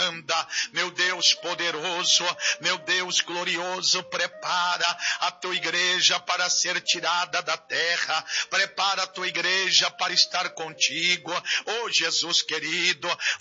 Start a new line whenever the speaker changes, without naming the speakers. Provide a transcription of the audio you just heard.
manda, meu Deus poderoso, meu Deus glorioso, prepara a tua igreja para ser tirada da terra, prepara a tua igreja para estar contigo, oh Jesus querido,